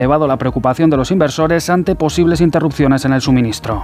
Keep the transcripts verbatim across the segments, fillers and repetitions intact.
elevado la preocupación de los inversores ante posibles interrupciones en el suministro.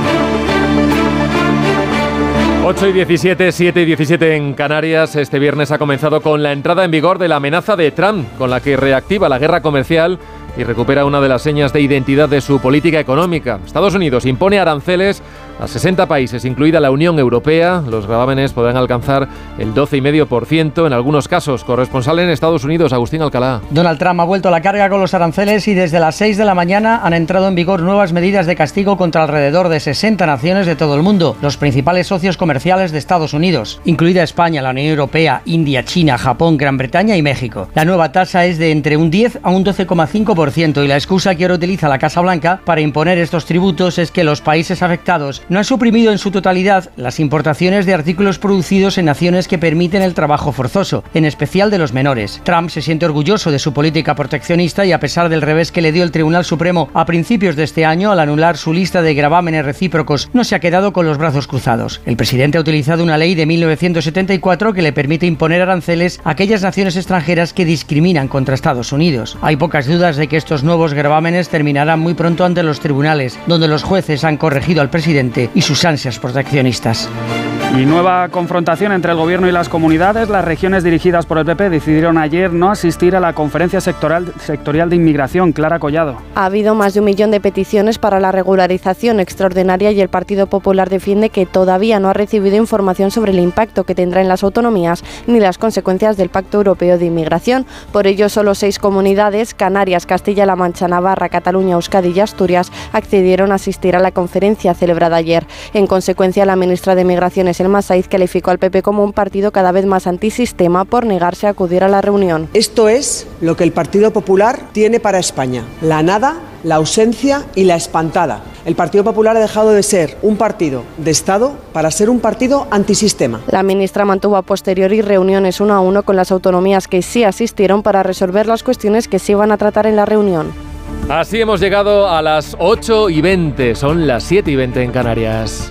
ocho y diecisiete, siete y diecisiete en Canarias. Este viernes ha comenzado con la entrada en vigor de la amenaza de Trump, con la que reactiva la guerra comercial y recupera una de las señas de identidad de su política económica. Estados Unidos impone aranceles a sesenta países, incluida la Unión Europea. Los gravámenes podrán alcanzar el doce coma cinco por ciento en algunos casos. Corresponsal en Estados Unidos, Agustín Alcalá. Donald Trump ha vuelto a la carga con los aranceles y desde las seis de la mañana han entrado en vigor nuevas medidas de castigo contra alrededor de sesenta naciones de todo el mundo, los principales socios comerciales de Estados Unidos, incluida España, la Unión Europea, India, China, Japón, Gran Bretaña y México. La nueva tasa es de entre un diez a un doce coma cinco por ciento y la excusa que ahora utiliza la Casa Blanca para imponer estos tributos es que los países afectados no han suprimido en su totalidad las importaciones de artículos producidos en naciones que permiten el trabajo forzoso, en especial de los menores. Trump se siente orgulloso de su política proteccionista y a pesar del revés que le dio el Tribunal Supremo a principios de este año al anular su lista de gravámenes recíprocos, no se ha quedado con los brazos cruzados. El presidente ha utilizado una ley de mil novecientos setenta y cuatro que le permite imponer aranceles a aquellas naciones extranjeras que discriminan contra Estados Unidos. Hay pocas dudas de que estos nuevos gravámenes terminarán muy pronto ante los tribunales, donde los jueces han corregido al presidente y sus ansias proteccionistas. Y nueva confrontación entre el gobierno y las comunidades. Las regiones dirigidas por el P P decidieron ayer no asistir a la conferencia sectorial, sectorial de inmigración. Clara Collado. Ha habido más de un millón de peticiones para la regularización extraordinaria y el Partido Popular defiende que todavía no ha recibido información sobre el impacto que tendrá en las autonomías ni las consecuencias del Pacto Europeo de Inmigración. Por ello, solo seis comunidades, Canarias, Castilla-La Mancha, Navarra, Cataluña, Euskadi y Asturias, accedieron a asistir a la conferencia celebrada ayer. En consecuencia, la ministra de Migraciones, Elma Saiz, calificó al P P como un partido cada vez más antisistema por negarse a acudir a la reunión. Esto es lo que el Partido Popular tiene para España: la nada, la ausencia y la espantada. El Partido Popular ha dejado de ser un partido de Estado para ser un partido antisistema. La ministra mantuvo a posteriori reuniones uno a uno con las autonomías que sí asistieron para resolver las cuestiones que se iban a tratar en la reunión. Así hemos llegado a las ocho y veinte, son las siete y veinte en Canarias.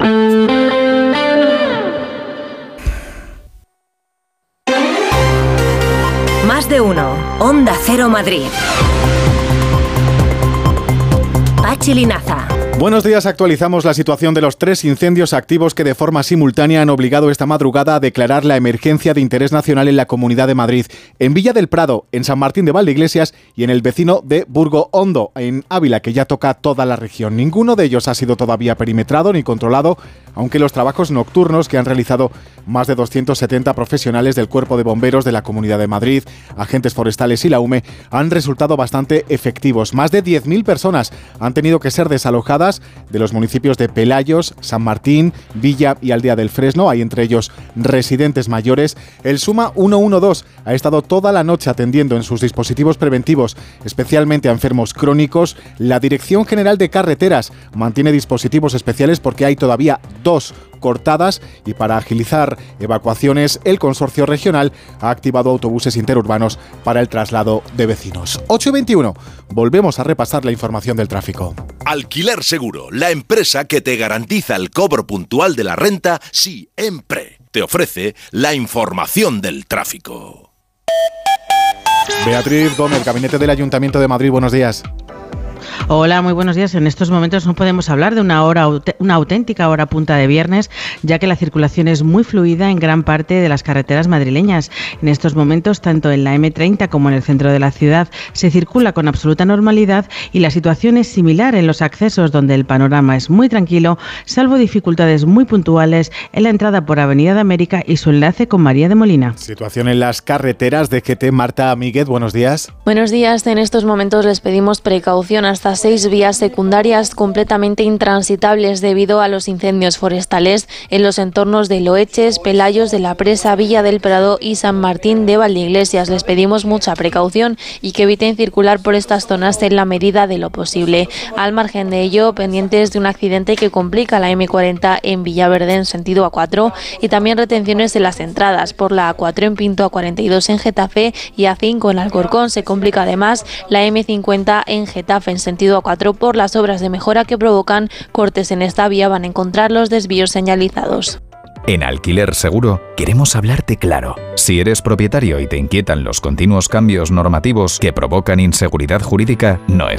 Más de uno. Onda Cero Madrid. Pachi Linaza. Buenos días, actualizamos la situación de los tres incendios activos que de forma simultánea han obligado esta madrugada a declarar la emergencia de interés nacional en la Comunidad de Madrid, en Villa del Prado, en San Martín de Valdeiglesias y en el vecino de Burgo Hondo, en Ávila, que ya toca toda la región. Ninguno de ellos ha sido todavía perimetrado ni controlado, aunque los trabajos nocturnos que han realizado más de doscientos setenta profesionales del Cuerpo de Bomberos de la Comunidad de Madrid, agentes forestales y la U M E han resultado bastante efectivos. Más de diez mil personas han tenido que ser desalojadas de los municipios de Pelayos, San Martín, Villa y Aldea del Fresno. Hay entre ellos residentes mayores. El Suma ciento doce ha estado toda la noche atendiendo en sus dispositivos preventivos, especialmente a enfermos crónicos. La Dirección General de Carreteras mantiene dispositivos especiales porque hay todavía dos cortadas y para agilizar evacuaciones el consorcio regional ha activado autobuses interurbanos para el traslado de vecinos. ocho y veintiuno. Volvemos a repasar la información del tráfico. Alquiler Seguro, la empresa que te garantiza el cobro puntual de la renta siempre. Te ofrece la información del tráfico. Beatriz Gómez, Gabinete del Ayuntamiento de Madrid, buenos días. Hola, muy buenos días. En estos momentos no podemos hablar de una hora, una auténtica hora punta de viernes, ya que la circulación es muy fluida en gran parte de las carreteras madrileñas. En estos momentos, tanto en la eme treinta como en el centro de la ciudad, se circula con absoluta normalidad y la situación es similar en los accesos, donde el panorama es muy tranquilo, salvo dificultades muy puntuales en la entrada por Avenida de América y su enlace con María de Molina. Situación en las carreteras de G T. Marta Míguez, buenos días. Buenos días. En estos momentos les pedimos precaución hasta seis vías secundarias completamente intransitables debido a los incendios forestales en los entornos de Loeches, Pelayos de la Presa, Villa del Prado y San Martín de Valdeiglesias. Les pedimos mucha precaución y que eviten circular por estas zonas en la medida de lo posible. Al margen de ello, pendientes de un accidente que complica la eme cuarenta en Villaverde en sentido A cuatro y también retenciones en las entradas por la A cuatro en Pinto, A cuarenta y dos en Getafe y A cinco en Alcorcón. Se complica además la eme cincuenta en Getafe en sentido A cuatro por las obras de mejora que provocan cortes en esta vía. Van a encontrar los desvíos señalizados. En Alquiler Seguro queremos hablarte claro. Si eres propietario y te inquietan los continuos cambios normativos que provocan inseguridad jurídica, no es